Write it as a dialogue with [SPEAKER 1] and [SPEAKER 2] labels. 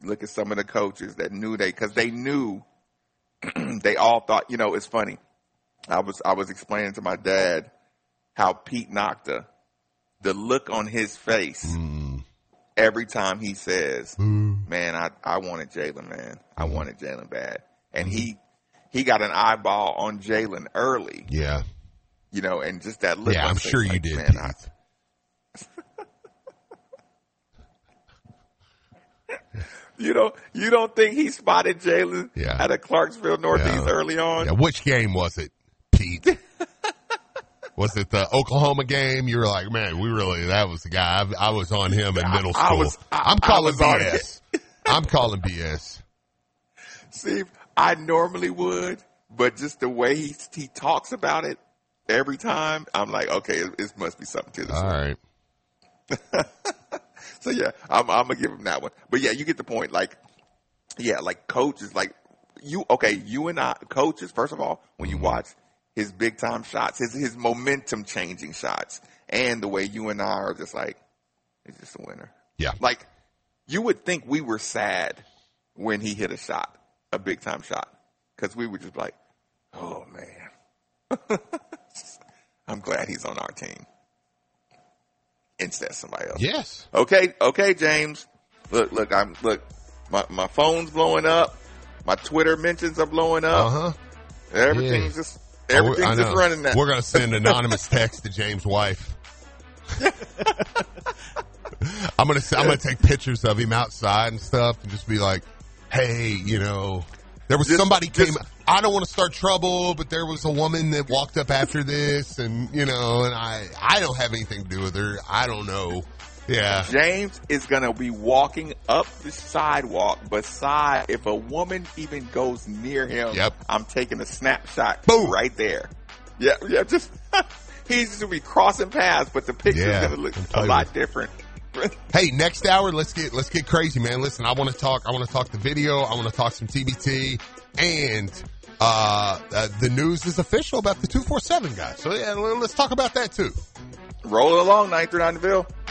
[SPEAKER 1] look at some of the coaches that knew because they knew, they all thought, it's funny. I was explaining to my dad how Pete Nocta, the look on his face every time he says, man, I wanted Jalen, man. I wanted Jalen bad. And he got an eyeball on Jalen early.
[SPEAKER 2] Yeah.
[SPEAKER 1] And just that look.
[SPEAKER 2] Yeah, I'm sure you did.
[SPEAKER 1] Man, you don't think he spotted Jalen at a Clarksville Northeast early on?
[SPEAKER 2] Yeah. Which game was it, Pete? Was it the Oklahoma game? You were like, man, that was the guy. I was on him in middle school. I'm calling BS. I'm calling BS.
[SPEAKER 1] See, I normally would, but just the way he talks about it every time, I'm like, okay, it must be something to this.
[SPEAKER 2] All right.
[SPEAKER 1] So, yeah, I'm going to give him that one. But, yeah, you get the point. Like coaches, you and I, coaches, first of all, when you watch his big-time shots, his momentum-changing shots, and the way you and I are just like, he's just a winner.
[SPEAKER 2] Yeah.
[SPEAKER 1] Like, you would think we were sad when he hit a big-time shot, because we were just like, oh, man. I'm glad he's on our team. Instead of somebody else.
[SPEAKER 2] Yes.
[SPEAKER 1] Okay, James. Look, my phone's blowing up. My Twitter mentions are blowing up.
[SPEAKER 2] Uh-huh.
[SPEAKER 1] Everything's just running now.
[SPEAKER 2] We're going to send anonymous text to James' wife. I'm going to take pictures of him outside and stuff and just be like, hey, there was somebody came. I don't want to start trouble, but there was a woman that walked up after this, and and I don't have anything to do with her. I don't know. Yeah.
[SPEAKER 1] James is gonna be walking up the sidewalk beside. If a woman even goes near him, I'm taking a snapshot.
[SPEAKER 2] Boom.
[SPEAKER 1] Right there. Yeah. Just he's just gonna be crossing paths, but the picture's gonna look a lot different.
[SPEAKER 2] Hey, next hour, let's get crazy, man. Listen, I want to talk the video. I want to talk some TBT, and the news is official about the 247 guy. So yeah, let's talk about that too.
[SPEAKER 1] Roll it along, 939 DeVille.